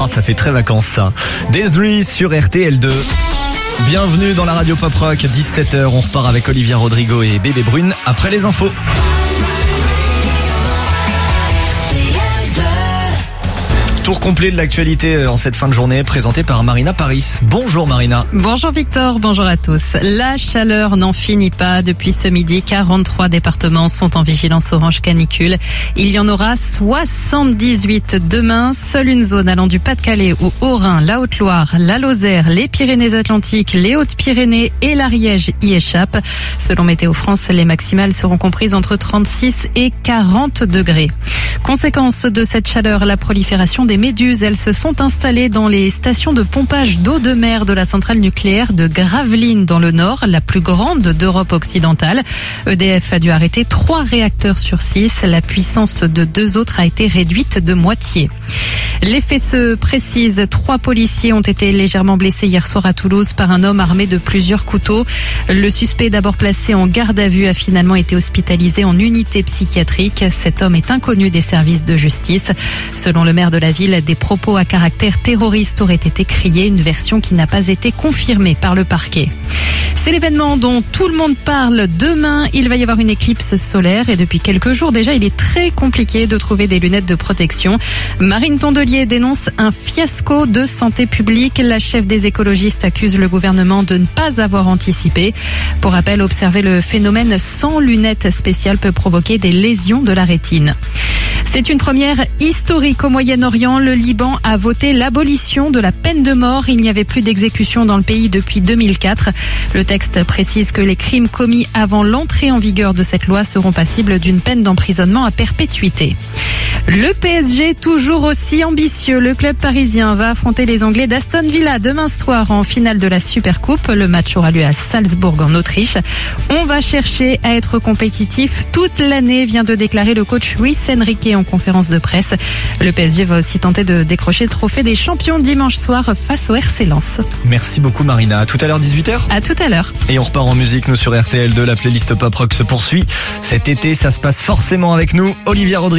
Ah, ça fait très vacances ça. Desiree sur RTL2. Bienvenue dans la radio Pop Rock, 17h, on repart avec Olivia Rodrigo et Bébé Brune après les infos. Tour complet de l'actualité en cette fin de journée présenté par Marina Paris. Bonjour Marina. Bonjour Victor, bonjour à tous. La chaleur n'en finit pas. Depuis ce midi, 43 départements sont en vigilance orange canicule. Il y en aura 78 demain. Seule une zone allant du Pas-de-Calais au Haut-Rhin, la Haute-Loire, la Lozère, les Pyrénées-Atlantiques, les Hautes-Pyrénées et l'Ariège y échappent. Selon Météo France, les maximales seront comprises entre 36 et 40 degrés. Conséquence de cette chaleur, la prolifération des méduses. Elles se sont installées dans les stations de pompage d'eau de mer de la centrale nucléaire de Gravelines dans le Nord, la plus grande d'Europe occidentale. EDF a dû arrêter 3 réacteurs sur 6. La puissance de 2 autres a été réduite de moitié. Les faits se précisent. 3 policiers ont été légèrement blessés hier soir à Toulouse par un homme armé de plusieurs couteaux. Le suspect, d'abord placé en garde à vue, a finalement été hospitalisé en unité psychiatrique. Cet homme est inconnu des services de justice. Selon le maire de la ville, des propos à caractère terroriste auraient été criés, une version qui n'a pas été confirmée par le parquet. C'est l'événement dont tout le monde parle. Demain, il va y avoir une éclipse solaire et depuis quelques jours déjà, il est très compliqué de trouver des lunettes de protection. Marine Tondelier dénonce un fiasco de santé publique. La chef des écologistes accuse le gouvernement de ne pas avoir anticipé. Pour rappel, observer le phénomène sans lunettes spéciales peut provoquer des lésions de la rétine. C'est une première historique au Moyen-Orient. Le Liban a voté l'abolition de la peine de mort. Il n'y avait plus d'exécution dans le pays depuis 2004. Le texte précise que les crimes commis avant l'entrée en vigueur de cette loi seront passibles d'une peine d'emprisonnement à perpétuité. Le PSG, toujours aussi ambitieux. Le club parisien va affronter les Anglais d'Aston Villa demain soir en finale de la Supercoupe. Le match aura lieu à Salzbourg en Autriche. On va chercher à être compétitif toute l'année, vient de déclarer le coach Luis Enrique en conférence de presse. Le PSG va aussi tenter de décrocher le trophée des champions dimanche soir face au RC Lens. Merci beaucoup Marina. À tout à l'heure 18h. À tout à l'heure. Et on repart en musique, nous sur RTL2. La playlist Pop Rock se poursuit. Cet été, ça se passe forcément avec nous. Olivia Rodrigo.